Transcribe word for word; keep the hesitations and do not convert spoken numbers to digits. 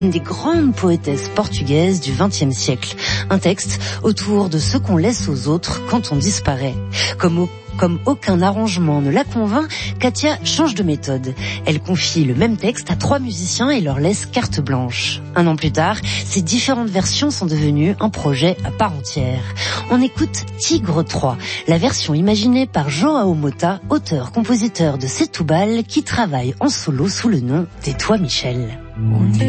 Une des grandes poétesses portugaises du vingtième siècle. Un texte autour de ce qu'on laisse aux autres quand on disparaît. Comme au Comme aucun arrangement ne la convainc, Katia change de méthode. Elle confie le même texte à trois musiciens et leur laisse carte blanche. Un an plus tard, ces différentes versions sont devenues un projet à part entière. On écoute Tigre trois, la version imaginée par João Mota, auteur-compositeur de Setúbal, qui travaille en solo sous le nom des Toits Michel.